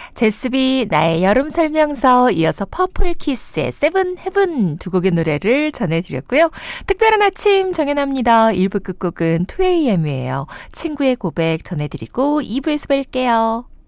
제스비 나의 여름 설명서 이어서 퍼플키스의 세븐 헤븐 두 곡의 노래를 전해드렸고요. 특별한 아침 정연합니다. 1부 끝곡은 2AM이에요. 친구의 고백 전해드리고 2부에서 뵐게요.